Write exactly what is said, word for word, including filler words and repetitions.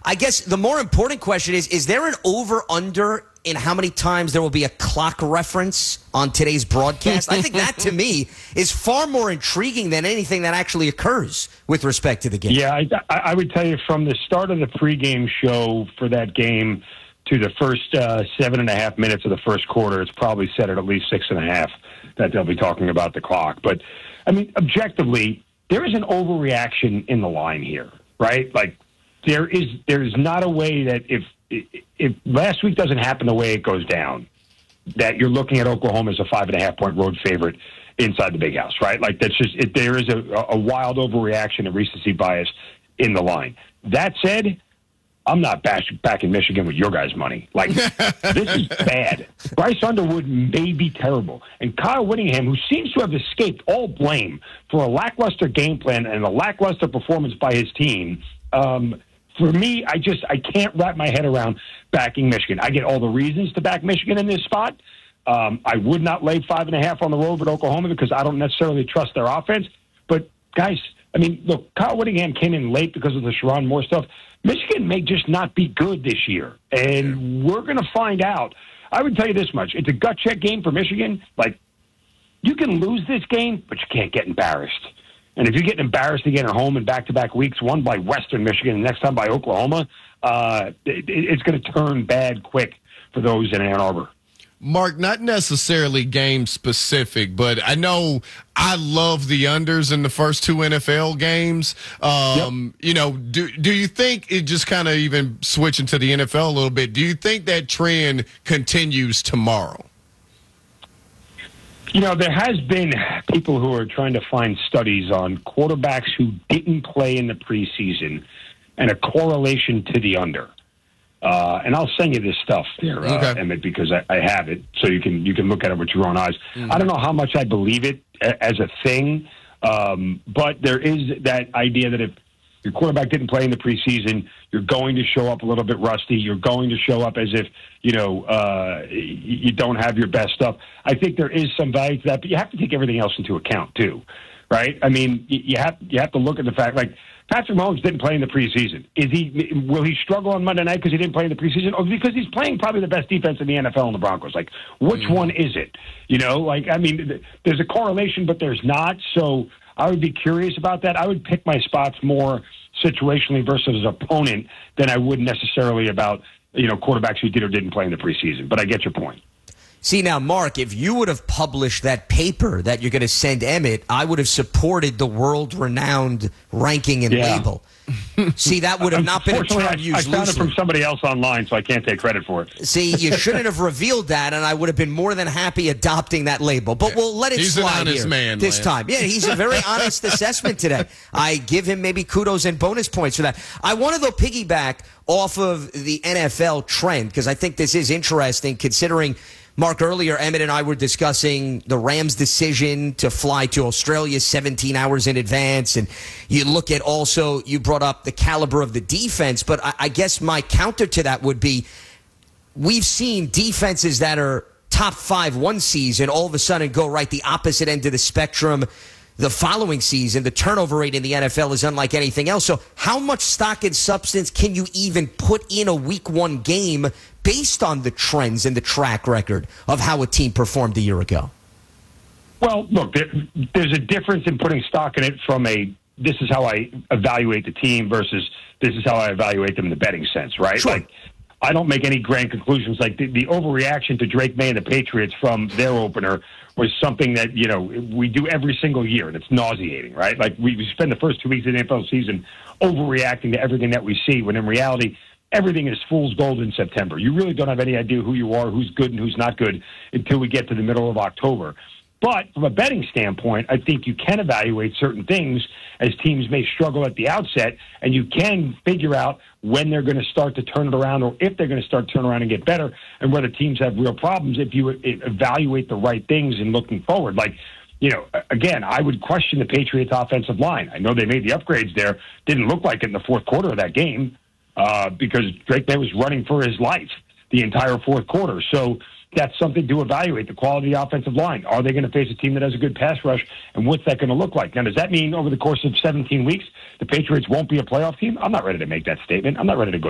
I guess the more important question is, is there an over-under in how many times there will be a clock reference on today's broadcast? I think that, to me, is far more intriguing than anything that actually occurs with respect to the game. Yeah, I, I would tell you from the start of the pregame show for that game to the first uh, seven and a half minutes of the first quarter, it's probably set at at least six and a half that they'll be talking about the clock. But, I mean, objectively, there is an overreaction in the line here, right? Like, there is there's not a way that if if last week doesn't happen the way it goes down, that you're looking at Oklahoma as a five and a half point road favorite inside the Big House, right? Like that's just it, there is a, a wild overreaction and recency bias in the line. That said, I'm not back, back in Michigan with your guys' money. Like this is bad. Bryce Underwood may be terrible, and Kyle Whittingham, who seems to have escaped all blame for a lackluster game plan and a lackluster performance by his team. Um, For me, I just I can't wrap my head around backing Michigan. I get all the reasons to back Michigan in this spot. Um, I would not lay five and a half on the road with Oklahoma because I don't necessarily trust their offense. But, guys, I mean, look, Kyle Whittingham came in late because of the Sharon Moore stuff. Michigan may just not be good this year, and we're going to find out. I would tell you this much. It's a gut check game for Michigan. Like, you can lose this game, but you can't get embarrassed. And if you're getting embarrassed again at home in back-to-back weeks, one by Western Michigan and next time by Oklahoma, uh, it, it's going to turn bad quick for those in Ann Arbor. Mark, not necessarily game-specific, but I know I love the unders in the first two N F L games. Um, yep. You know, do do you think it just kind of even switching to the N F L a little bit, do you think that trend continues tomorrow? You know, there has been people who are trying to find studies on quarterbacks who didn't play in the preseason and a correlation to the under. Uh, and I'll send you this stuff there, uh, okay. Emmett, because I, I have it, so you can you can look at it with your own eyes. Mm-hmm. I don't know how much I believe it a, as a thing, um, but there is that idea that if your quarterback didn't play in the preseason, you're going to show up a little bit rusty. You're going to show up as if, you know, uh, you don't have your best stuff. I think there is some value to that, but you have to take everything else into account too, right? I mean, you have you have to look at the fact, like, Patrick Mahomes didn't play in the preseason. Is he? Will he struggle on Monday night because he didn't play in the preseason, or because he's playing probably the best defense in the N F L in the Broncos? Like, which mm-hmm. one is it? You know, like, I mean, there's a correlation, but there's not. So I would be curious about that. I would pick my spots more situationally versus opponent than I would necessarily about, you know, quarterbacks who did or didn't play in the preseason. But I get your point. See, now, Mark, if you would have published that paper that you're going to send Emmett, I would have supported the world-renowned ranking and yeah. label. See, that would have not been a term used I found loosely. it from somebody else online, so I can't take credit for it. See, you shouldn't have revealed that, and I would have been more than happy adopting that label. But we'll let it he's slide an honest here man, this Lance. time. Yeah, he's a very honest assessment today. I give him maybe kudos and bonus points for that. I want to, though, piggyback off of the N F L trend, because I think this is interesting, considering – Mark, earlier, Emmett and I were discussing the Rams' decision to fly to Australia seventeen hours in advance. And you look at also, you brought up the caliber of the defense. But I, I guess my counter to that would be, we've seen defenses that are top five one season all of a sudden go right the opposite end of the spectrum the following season. The turnover rate in the N F L is unlike anything else. So how much stock and substance can you even put in a week one game based on the trends and the track record of how a team performed a year ago? Well, look, there, there's a difference in putting stock in it from a, this is how I evaluate the team versus this is how I evaluate them in the betting sense, right? Sure. Like, I don't make any grand conclusions. Like the, the overreaction to Drake May and the Patriots from their opener was something that, you know, we do every single year, and it's nauseating, right? Like we, we spend the first two weeks of the N F L season overreacting to everything that we see, when in reality, everything is fool's gold in September. You really don't have any idea who you are, who's good and who's not good until we get to the middle of October. But from a betting standpoint, I think you can evaluate certain things as teams may struggle at the outset, and you can figure out when they're going to start to turn it around, or if they're going to start to turn around and get better, and whether teams have real problems if you evaluate the right things in looking forward. Like, you know, again, I would question the Patriots' offensive line. I know they made the upgrades there. Didn't look like it in the fourth quarter of that game uh, because Drake May was running for his life the entire fourth quarter. So that's something to evaluate, the quality of the offensive line. Are they going to face a team that has a good pass rush, and what's that going to look like? Now, does that mean over the course of seventeen weeks the Patriots won't be a playoff team? I'm not ready to make that statement. I'm not ready to go